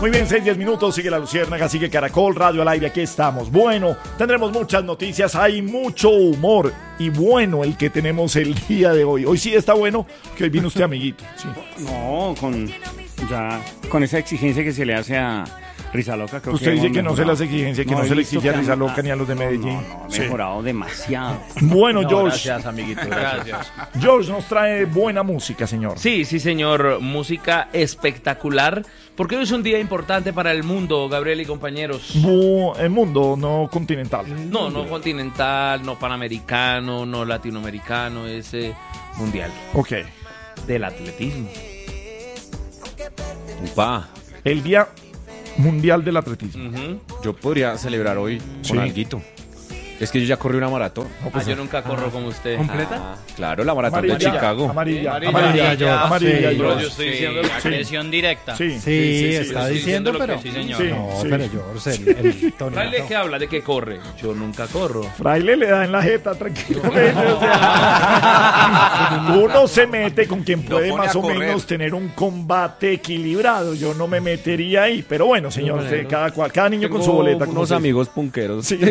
Muy bien, 6-10 minutos, sigue La Luciérnaga, sigue Caracol Radio al aire, aquí estamos. Bueno, tendremos muchas noticias, hay mucho humor y bueno el que tenemos el día de hoy. Hoy sí está bueno, que hoy vino usted amiguito. Sí. No, con esa exigencia que se le hace a Rizaloca. Creo usted que dice que no se le hace exigencia, que no se le exige a Rizaloca ni a los de Medellín. No, mejorado demasiado. Bueno, George. Gracias, amiguito. Gracias. George nos trae buena música, señor. Sí, señor. Música espectacular. Porque hoy es un día importante para el mundo, Gabriel y compañeros. El mundo, no continental. No continental, no panamericano, no latinoamericano, es mundial. Ok. Del atletismo. Upa. El Día Mundial del Atletismo. Yo podría celebrar hoy con alguito. Es que yo ya corrí una maratón. Yo nunca corro como usted. ¿Completa? Claro, la maratón de Chicago. Amarilla, Yo estoy diciendo agresión directa. Sí, está diciendo, pero... Sí, señor. Sí. No, pero George, el Tony. ¿Fraile qué habla? ¿De qué corre? Yo nunca corro. Fraile le da en la jeta tranquilamente. O sea, uno se mete con quien puede más o menos tener un combate equilibrado. Yo no me metería ahí. Pero bueno, señor, cada niño con su boleta. Unos amigos punqueros. Sí,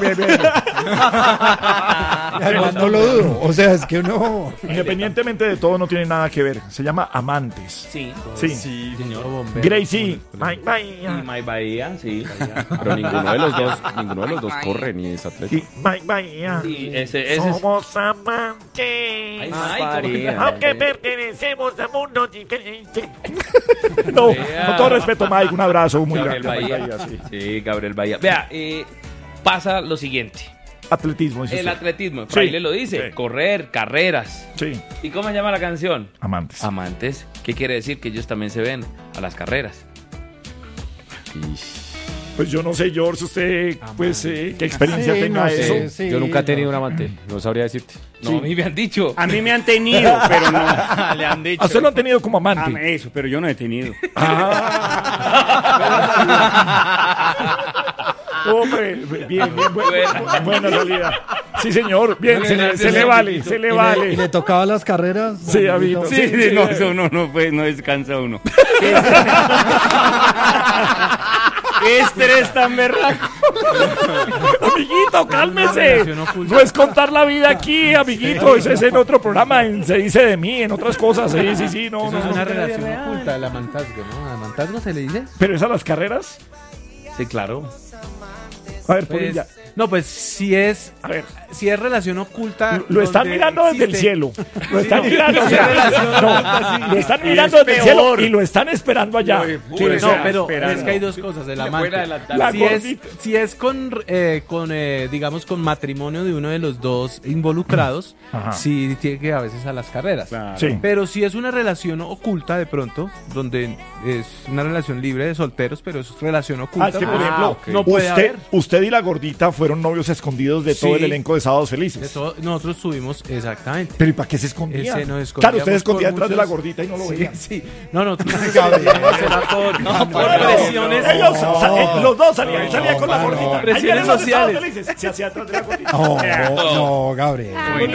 Además, no lo dudo. O sea, es que uno... Independientemente de todo, no tiene nada que ver. Se llama Amantes. Sí, señor. bombero. Gracie. My Bahía, sí. Pero ninguno de los dos corre ni es atleta. Y Mike Bahía. Sí, ese es. Somos amantes. Ay, Mike, Aunque pertenecemos a mundos diferentes. No, con todo respeto, Mike, un abrazo muy Gabriel grande. Bahía. Sí, Gabriel Bahía. Vea, pasa lo siguiente. Atletismo, dice El usted. atletismo, Fraile lo dice, Sí. correr, carreras. Sí, ¿Y cómo se llama la canción? amantes. Amantes. ¿Qué quiere decir? Que ellos también se ven a las carreras. Pues yo no sé, George, usted, pues, ¿qué experiencia tenga eso? Yo nunca he tenido un amante, no sabría decirte. No, a mí me han dicho. A mí me han tenido, pero no. Le han dicho. ¿A usted lo han tenido como amante? Eso, pero yo no he tenido. Hombre, bien, buena salida. Sí, señor, bien, se le vale, se le ¿Y vale. le tocaba las carreras? Sí, Abito. Sí, no, eso no descansa uno. Qué estrés tan berraco. Amiguito, cálmese. No es contar la vida aquí, amiguito. Eso es en otro programa, Se dice de mí, en otras cosas. Sí, no. Eso es una relación oculta, el amantazgo, ¿no? ¿Amantazgo se le dice? ¿Pero es a las carreras? Sí, claro. A ver, Polilla. No, pues si es relación oculta. Lo están mirando desde el cielo. Lo están mirando. Sí, Lo están mirando desde el cielo y lo están esperando allá. No, pero es que hay dos cosas. El amante. Si es con digamos, con matrimonio de uno de los dos involucrados, sí tiene que a veces a las carreras. Claro. Sí. Pero si es una relación oculta de pronto, donde es una relación libre de solteros, pero es relación oculta. Es que, por ejemplo, no puede haber. usted y la gordita fueron novios escondidos de todo Sí. el elenco de Sábados Felices. Nosotros tuvimos, exactamente. Pero ¿y para qué se escondía? Ese nos Claro, usted escondíamos escondía por detrás de la muchos- gordita y no lo veía. Sí. No, nosotros por presiones. Ellos, los dos salían con la gordita. Ahí Presiones vienen los de Sábados sociales. Felices. Se hacía atrás de la gordita. No, Gabriel.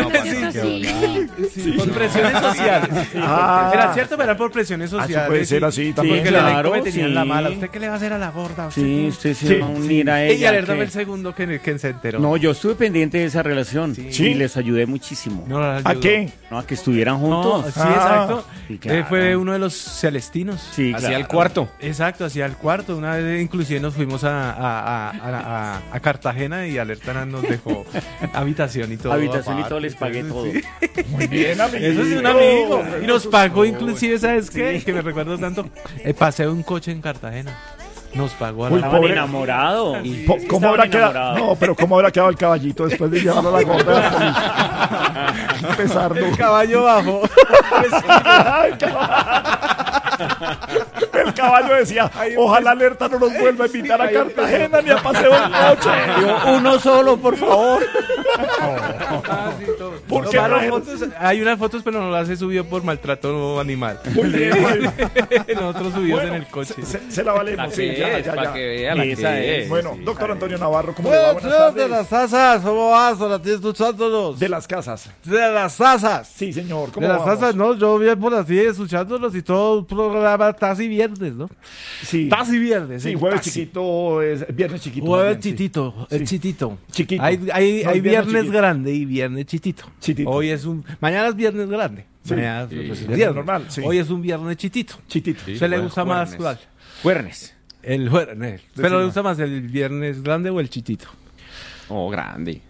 Por presiones sociales. Era cierto, pero era por presiones sociales. puede ser así también. Porque el elenco claro, me tenían sí. la mala. ¿Usted qué le va a hacer a la gorda? Sí, usted se va a unir a ella. Ella alerta que- el segundo que se enteró. No, yo estuve pendiente de esa relación Sí. y les ayudé muchísimo. No la ¿A ayudó. qué? No, a que estuvieran No, juntos. sí, exacto. Sí, claro. Fue uno de los celestinos. Sí, Hacia claro. el cuarto. Exacto, hacia el cuarto. Una vez inclusive nos fuimos a Cartagena y Alerta nos dejó habitación y todo. Habitación y aparte. todo, les pagué todo. Sí. Muy bien, amiguito. Eso es un amigo. Y nos pagó inclusive, ¿sabes qué? Que me recuerdo tanto. El paseo de un coche en Cartagena. Nos pagó a Uy, la Estaban pobre. enamorados. ¿Cómo habrá quedado? No, pero ¿cómo habrá quedado el caballito después de llevarlo a la gorda? Pesarlo. El caballo bajo. El caballo decía, ojalá Alerta no nos vuelva a invitar a Cartagena ni a paseo en coche. Uno solo, por favor. ¿Por qué Tomaron trajeron? fotos, hay unas fotos, pero no las he subido por maltrato animal. Muy bien, muy bien. Nosotros subidos Bueno, en el coche. se la valemos, Para sí, ya. que vea la Esa que es. es. Bueno, doctor Antonio Navarro, ¿cómo le va? Buenas tardes. de las asas, ¿cómo vas? Ahora tienes escuchándolos. De las casas. De las asas. Sí, señor, ¿cómo De las vamos? asas, no, yo bien por así escuchándolos y todo el programa está así bien viernes, ¿no? Sí. Taxi viernes. Sí, jueves chiquito es viernes chiquito. Jueves chitito, sí. el chitito. Chiquito. Hay viernes grande y viernes chitito. Chitito. Mañana es viernes grande. Sí. Mañana Sí. es Sí. viernes. Normal, sí. Hoy es un viernes chitito. Chitito. Sí. ¿Se le gusta más cuál? Juernes. El viernes. ¿Pero le gusta más el viernes grande o el chitito? Oh, grande.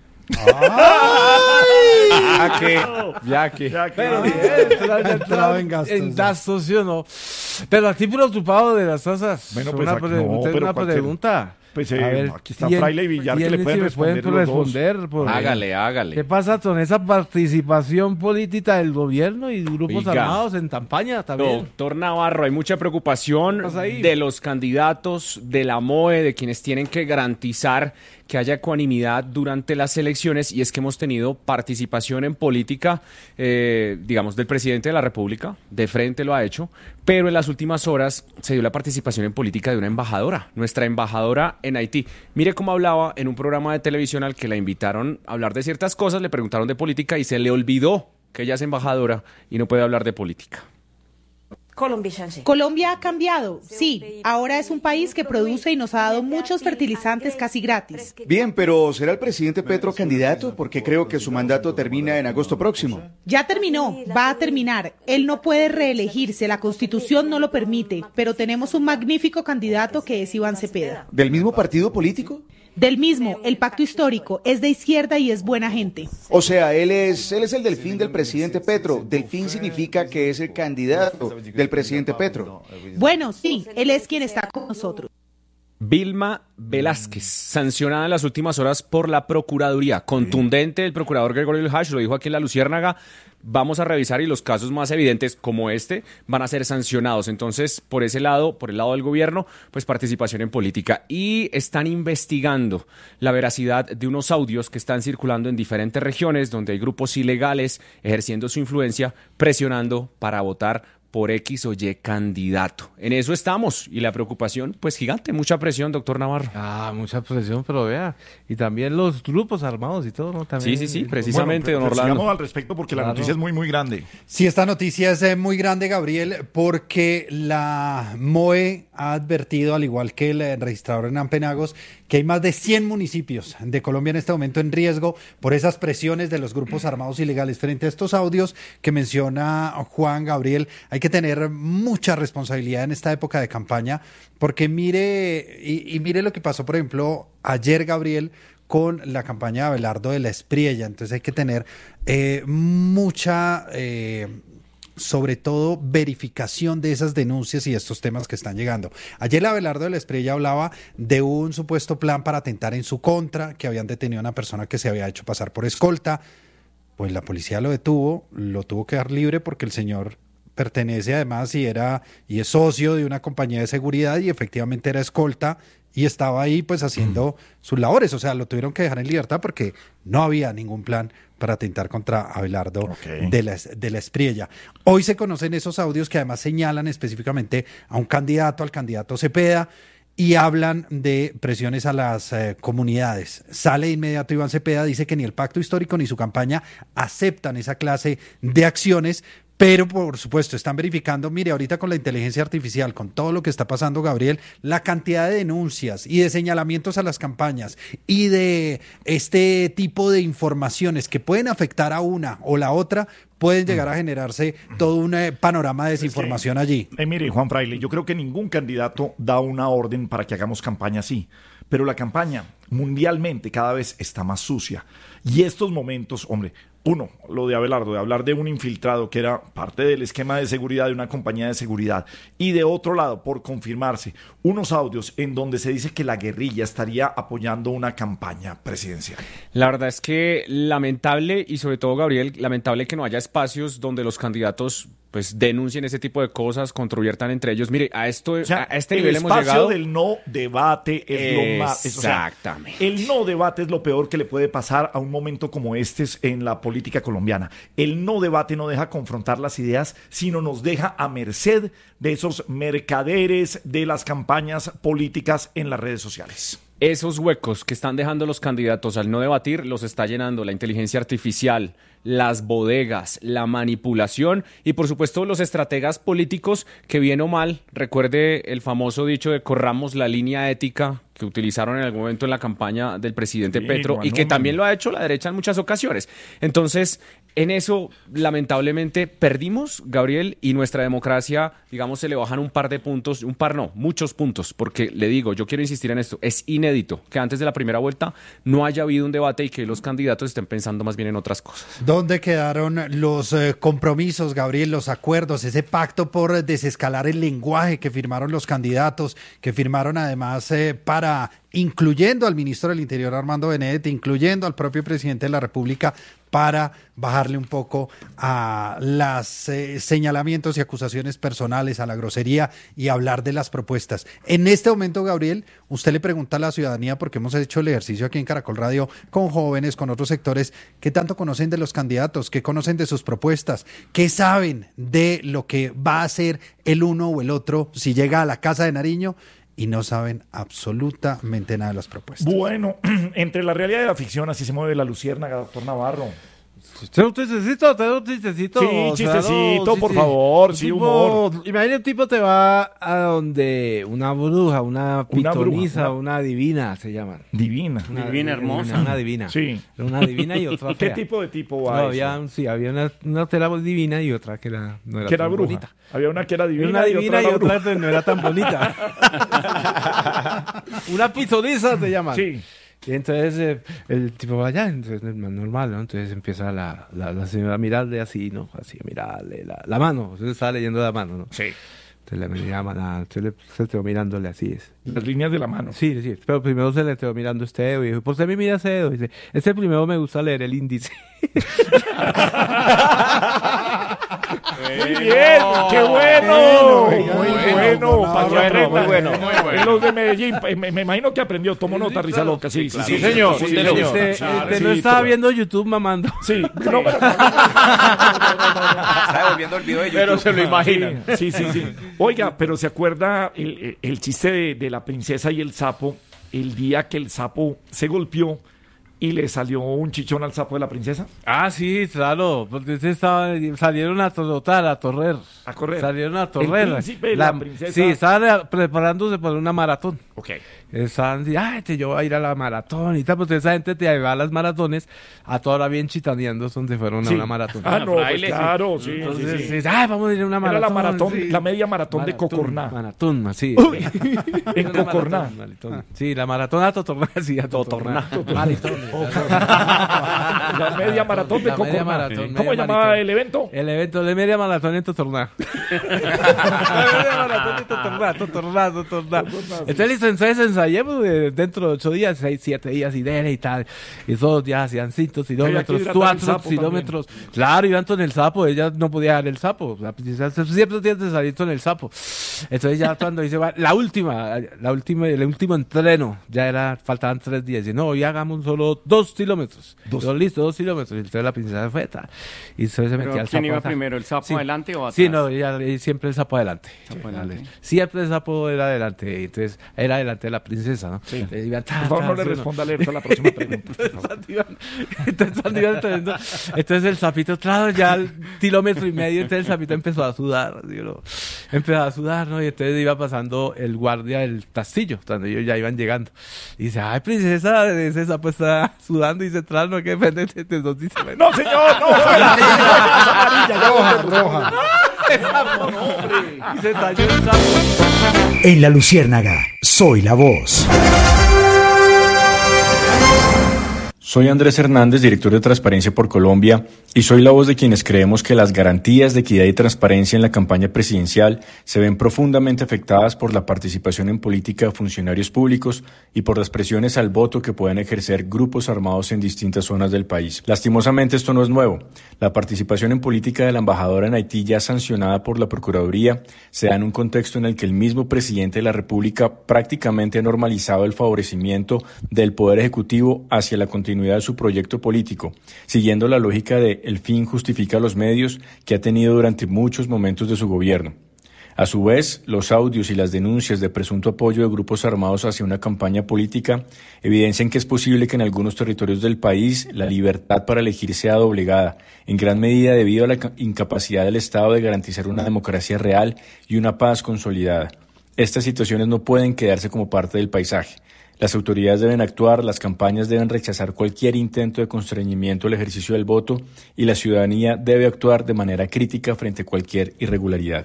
Ya que. Pero en gastos, ¿sí o no? Pero a ti preocupado de las tasas. Bueno, pues una aquí no, pero pregunta. Pues A ver, aquí está Fraile y Villar que le pueden responder los dos. Hágale. ¿Qué pasa con esa participación política del gobierno y grupos Oiga. armados en campaña también? Doctor Navarro, hay mucha preocupación ¿Qué pasa ahí? de los candidatos, de la MOE, de quienes tienen que garantizar que haya ecuanimidad durante las elecciones, y es que hemos tenido participación en política, digamos, del presidente de la República, de frente lo ha hecho, pero en las últimas horas se dio la participación en política de una embajadora, nuestra embajadora en Haití. Mire cómo hablaba en un programa de televisión al que la invitaron a hablar de ciertas cosas, le preguntaron de política y se le olvidó que ella es embajadora y no puede hablar de política. Colombia ha cambiado, sí. Ahora es un país que produce y nos ha dado muchos fertilizantes casi gratis. Bien, pero ¿será el presidente Petro candidato? Porque creo que su mandato termina en agosto próximo. Ya terminó, va a terminar. Él no puede reelegirse, la Constitución no lo permite, pero tenemos un magnífico candidato que es Iván Cepeda. ¿Del mismo partido político? Del mismo, el pacto histórico, es de izquierda y es buena gente. O sea, él es el delfín del presidente Petro. Delfín significa que es el candidato del presidente Petro. Bueno, sí, él es quien está con nosotros. Vilma Velázquez, sancionada en las últimas horas por la Procuraduría. Contundente el procurador Gregorio Hash, lo dijo aquí en La Luciérnaga. Vamos a revisar y los casos más evidentes como este van a ser sancionados. Entonces, por ese lado, por el lado del gobierno, pues participación en política. Y están investigando la veracidad de unos audios que están circulando en diferentes regiones donde hay grupos ilegales ejerciendo su influencia, presionando para votar por X o Y candidato. En eso estamos, y la preocupación, pues gigante, mucha presión, doctor Navarro. Mucha presión, pero vea, y también los grupos armados y todo, ¿no? También, Sí, precisamente, bueno, don Orlando. Sigamos al respecto porque la noticia es muy, muy grande. Sí, esta noticia es muy grande, Gabriel, porque la MOE ha advertido, al igual que el registrador Hernán Penagos, que hay más de 100 municipios de Colombia en este momento en riesgo por esas presiones de los grupos armados ilegales. Frente a estos audios que menciona Juan Gabriel, hay que tener mucha responsabilidad en esta época de campaña, porque mire lo que pasó, por ejemplo, ayer, Gabriel, con la campaña de Abelardo de la Espriella. Entonces hay que tener mucha sobre todo verificación de esas denuncias y estos temas que están llegando. Ayer Abelardo de la Espriella hablaba de un supuesto plan para atentar en su contra, que habían detenido a una persona que se había hecho pasar por escolta. Pues la policía lo detuvo, lo tuvo que dejar libre porque el señor pertenece además y es socio de una compañía de seguridad y efectivamente era escolta y estaba ahí pues haciendo sus labores. O sea, lo tuvieron que dejar en libertad porque no había ningún plan para atentar contra Abelardo de la Espriella. Hoy se conocen esos audios que además señalan específicamente a un candidato, al candidato Cepeda, y hablan de presiones a las comunidades. Sale de inmediato Iván Cepeda, dice que ni el pacto histórico ni su campaña aceptan esa clase de acciones, pero por supuesto están verificando, mire, ahorita con la inteligencia artificial, con todo lo que está pasando, Gabriel, la cantidad de denuncias y de señalamientos a las campañas y de este tipo de informaciones que pueden afectar a una o la otra, pueden llegar a generarse todo un panorama de desinformación allí. Mire, Juan Fraile, yo creo que ningún candidato da una orden para que hagamos campaña así, pero la campaña mundialmente cada vez está más sucia. Y estos momentos, hombre, uno, lo de Abelardo, de hablar de un infiltrado que era parte del esquema de seguridad de una compañía de seguridad, y de otro lado, por confirmarse, unos audios en donde se dice que la guerrilla estaría apoyando una campaña presidencial. La verdad es que lamentable, y sobre todo, Gabriel, lamentable que no haya espacios donde los candidatos pues denuncien ese tipo de cosas, controviertan entre ellos. Mire, a este nivel hemos llegado. El espacio del no debate es lo más. Exactamente. El no debate es lo peor que le puede pasar a un momento como este en la política colombiana. El no debate no deja confrontar las ideas, sino nos deja a merced de esos mercaderes de las campañas políticas en las redes sociales. Esos huecos que están dejando los candidatos al no debatir los está llenando la inteligencia artificial, las bodegas, la manipulación y por supuesto los estrategas políticos que bien o mal, recuerde el famoso dicho de corramos la línea ética que utilizaron en algún momento en la campaña del presidente Petro y que también lo ha hecho la derecha en muchas ocasiones. Entonces, en eso, lamentablemente, perdimos, Gabriel, y nuestra democracia, digamos, se le bajan un par de puntos, muchos puntos, porque le digo, yo quiero insistir en esto, es inédito que antes de la primera vuelta no haya habido un debate y que los candidatos estén pensando más bien en otras cosas. ¿Dónde quedaron los compromisos, Gabriel, los acuerdos, ese pacto por desescalar el lenguaje que firmaron los candidatos, que firmaron además para, incluyendo al ministro del Interior Armando Benedetti, incluyendo al propio presidente de la República, para bajarle un poco a los señalamientos y acusaciones personales, a la grosería y hablar de las propuestas? En este momento, Gabriel, usted le pregunta a la ciudadanía, porque hemos hecho el ejercicio aquí en Caracol Radio con jóvenes, con otros sectores, ¿qué tanto conocen de los candidatos? ¿Qué conocen de sus propuestas? ¿Qué saben de lo que va a hacer el uno o el otro si llega a la Casa de Nariño? Y no saben absolutamente nada de las propuestas. Bueno, entre la realidad y la ficción, así se mueve la luciérnaga, doctor Navarro. ¿Tengo un chistecito? Sí, chistecito, por favor, sí, humor. Imagina un tipo te va a donde una bruja, una pitonisa, una divina se llaman. Divina. Divina hermosa. Una divina. Sí. Una divina y otra ¿Y qué fea. tipo de tipo No, va había una que era divina y otra que era, no era que era tan bruja. bonita. Había una que era divina, Una divina y bruja. otra no era tan bonita. Una pitonisa se llama. Sí. Y entonces el tipo va allá, entonces es normal, ¿no? Entonces empieza la señora a mirarle así, ¿no? Así, a mirarle la mano. Entonces estaba leyendo la mano, ¿no? Sí. Entonces le miraba, se quedó mirándole así. Las líneas de la mano. Sí, pero primero se le quedó mirando este dedo y dijo, ¿por qué me mira ese dedo? Dice, primero me gusta leer el índice. Muy bien, qué bueno. Muy bueno. Muy bueno. En los de Medellín, me imagino que aprendió, tomó nota, risa loca. Sí, señor. No estaba viendo YouTube mamando. Sí, Estaba volviendo el video de YouTube. Pero se lo imaginan. Sí. Oiga, pero ¿se acuerda el chiste de la princesa y el sapo? El día que el sapo se golpeó y le salió un chichón al sapo de la princesa. Ah, sí, claro, porque salieron a trotar, a correr. Salieron a correr. El príncipe y la princesa. Sí, estaban preparándose para una maratón. Ok. Estaban diciendo, yo voy a ir a la maratón y tal, pues esa gente te va a las maratones a toda hora bien chitaneando donde fueron a una maratón. Ah, no, pues claro, sí. Entonces, vamos a ir a una maratón. Era la maratón, sí. la media maratón de Cocorná. Maratón, sí. En Cocorná. Sí, la maratón a Totorná, sí, a Totorná. La media maratón de Cocorná. ¿Cómo se llamaba el evento? El evento de media maratón en Totorná. La media maratón de Totorná. Entonces ensayemos dentro de 8 días, 6, 7 días y dele y tal. Y todos ya hacían 5 kilómetros, 4 kilómetros. Claro, iban con el sapo, ella no podía dar el sapo. Siempre tiene que salir con el sapo. Entonces ya cuando dice, el último entreno, faltaban 3 días. Dice, no, hoy hagamos solo 2 kilómetros. Listo, 2 kilómetros. Y entonces la princesa fue tal. Y entonces se metía al sapo. ¿Quién iba primero, el sapo adelante o atrás? Sí, no, siempre el sapo adelante. Siempre el sapo era adelante. Entonces era adelante de la princesa, ¿no? Sí. Por favor, no le responda a la próxima pregunta. Entonces el sapito, claro, ya al kilómetro y medio, entonces el sapito empezó a sudar, ¿no? Y entonces iba pasando el guardia del castillo, cuando ellos ya iban llegando. Y dice, ay, princesa, ese sapo está sudando y se trae, no hay que depender de dos días. No, señor, no, Roja. Y se talló el sapo. En La Luciérnaga, soy la voz. Soy Andrés Hernández, director de Transparencia por Colombia, y soy la voz de quienes creemos que las garantías de equidad y transparencia en la campaña presidencial se ven profundamente afectadas por la participación en política de funcionarios públicos y por las presiones al voto que pueden ejercer grupos armados en distintas zonas del país. Lastimosamente esto no es nuevo. La participación en política de la embajadora en Haití, ya sancionada por la Procuraduría, se da en un contexto en el que el mismo presidente de la República prácticamente ha normalizado el favorecimiento del Poder Ejecutivo hacia la continuidad de su proyecto político, siguiendo la lógica de el fin justifica los medios que ha tenido durante muchos momentos de su gobierno. A su vez, los audios y las denuncias de presunto apoyo de grupos armados hacia una campaña política evidencian que es posible que en algunos territorios del país la libertad para elegir sea doblegada, en gran medida debido a la incapacidad del Estado de garantizar una democracia real y una paz consolidada. Estas situaciones no pueden quedarse como parte del paisaje. Las autoridades deben actuar, las campañas deben rechazar cualquier intento de constreñimiento al ejercicio del voto y la ciudadanía debe actuar de manera crítica frente a cualquier irregularidad.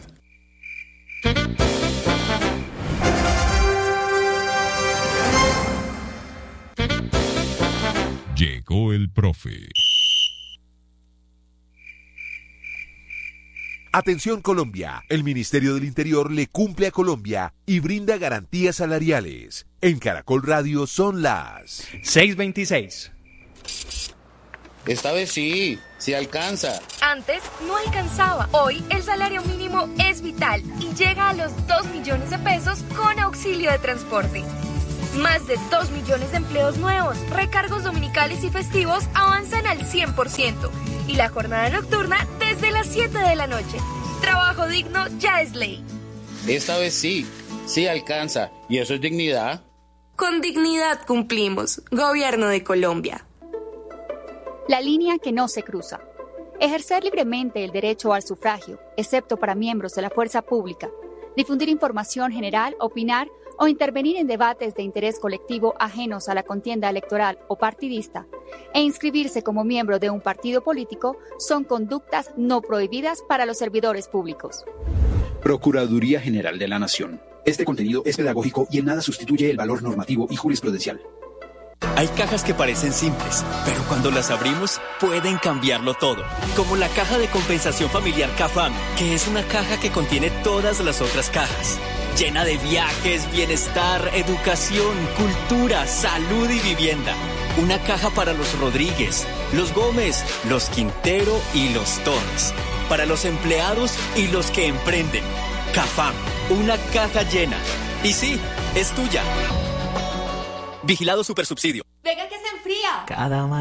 Llegó el profe. Atención Colombia, el Ministerio del Interior le cumple a Colombia y brinda garantías salariales. En Caracol Radio son las 6:26. Esta vez sí alcanza. Antes no alcanzaba. Hoy el salario mínimo es vital y llega a los 2 millones de pesos con auxilio de transporte. Más de 2 millones de empleos nuevos, recargos dominicales y festivos avanzan al 100% y la jornada nocturna desde las 7 de la noche. Trabajo digno ya es ley. Esta vez sí alcanza. ¿Y eso es dignidad? Con dignidad cumplimos. Gobierno de Colombia. La línea que no se cruza. Ejercer libremente el derecho al sufragio, excepto para miembros de la fuerza pública. Difundir información general, opinar o intervenir en debates de interés colectivo ajenos a la contienda electoral o partidista, e inscribirse como miembro de un partido político son conductas no prohibidas para los servidores públicos. Procuraduría General de la Nación. Este contenido es pedagógico y en nada sustituye el valor normativo y jurisprudencial. Hay cajas que parecen simples, pero cuando las abrimos pueden cambiarlo todo. Como la caja de compensación familiar CAFAM, que es una caja que contiene todas las otras cajas. Llena de viajes, bienestar, educación, cultura, salud y vivienda. Una caja para los Rodríguez, los Gómez, los Quintero y los Torres. Para los empleados y los que emprenden. CAFAM, una caja llena. Y sí, es tuya. Vigilado Supersubsidio. Venga que se enfría. Cada